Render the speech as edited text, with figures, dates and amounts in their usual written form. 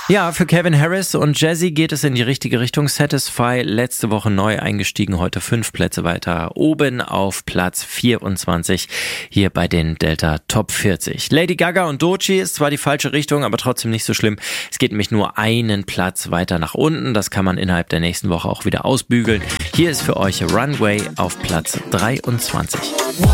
Ja, für Calvin Harris und Jazzy geht es in die richtige Richtung. Satisfy, letzte Woche neu eingestiegen, heute 5 Plätze weiter oben auf Platz 24 hier bei den Delta Top 40. Lady Gaga und Doechii ist zwar die falsche Richtung, aber trotzdem nicht so schlimm. Es geht nämlich nur einen Platz weiter nach unten. Das kann man innerhalb der nächsten Woche auch wieder ausbügeln. Hier ist für euch Runway auf Platz 23.